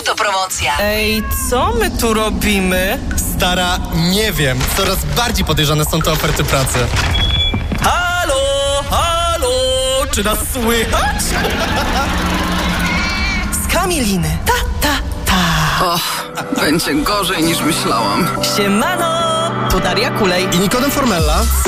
autopromocja. Ej, co my tu robimy? Stara, nie wiem. Coraz bardziej podejrzane są te oferty pracy. Halo, halo, czy nas słychać? Z Kamiliny. Och, będzie gorzej niż myślałam. Siemano, tu Daria Kulej. I Nikodem Formella.